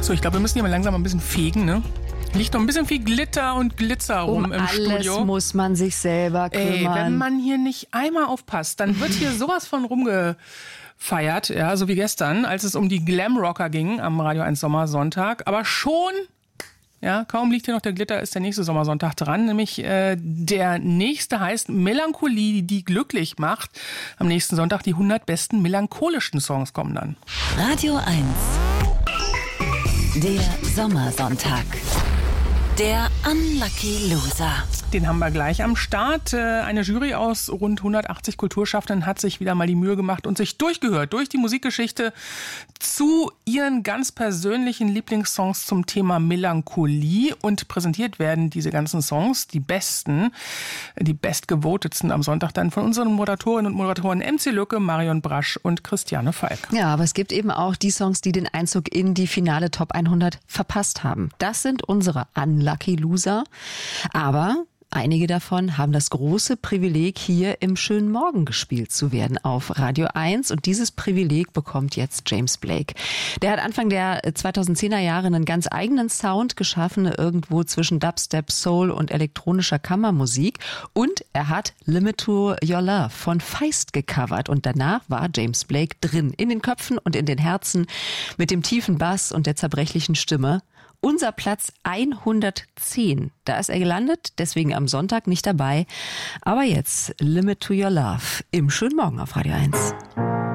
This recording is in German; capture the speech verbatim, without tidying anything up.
So, ich glaube, wir müssen hier mal langsam ein bisschen fegen, ne? Liegt noch ein bisschen viel Glitter und Glitzer rum um im alles Studio. muss man sich selber kümmern. Ey, wenn man hier nicht einmal aufpasst, dann wird hier sowas von rumgefeiert, ja, so wie gestern, als es um die Glamrocker ging am Radio eins Sommersonntag. Aber schon, ja, kaum liegt hier noch der Glitter, ist der nächste Sommersonntag dran. Nämlich äh, der nächste heißt Melancholie, die glücklich macht. Am nächsten Sonntag die hundert besten melancholischen Songs kommen dann. Radio eins. Der Sommersonntag. Der Unlucky Loser. Den haben wir gleich am Start. Eine Jury aus rund hundertachtzig Kulturschaffenden hat sich wieder mal die Mühe gemacht und sich durchgehört durch die Musikgeschichte zu ihren ganz persönlichen Lieblingssongs zum Thema Melancholie. Und präsentiert werden diese ganzen Songs, die besten, die bestgevotetsten am Sonntag dann von unseren Moderatorinnen und Moderatoren M C Lücke, Marion Brasch und Christiane Falk. Ja, aber es gibt eben auch die Songs, die den Einzug in die finale Top hundert verpasst haben. Das sind unsere Unlucky Loser. Aber einige davon haben das große Privileg, hier im schönen Morgen gespielt zu werden auf Radio eins. Und dieses Privileg bekommt jetzt James Blake. Der hat Anfang der zweitausendzehner Jahre einen ganz eigenen Sound geschaffen, irgendwo zwischen Dubstep, Soul und elektronischer Kammermusik. Und er hat Limit to Your Love von Feist gecovert. Und danach war James Blake drin, in den Köpfen und in den Herzen, mit dem tiefen Bass und der zerbrechlichen Stimme. Unser Platz hundertzehn, da ist er gelandet, deswegen am Sonntag nicht dabei. Aber jetzt Limit to Your Love im schönen Morgen auf Radio eins.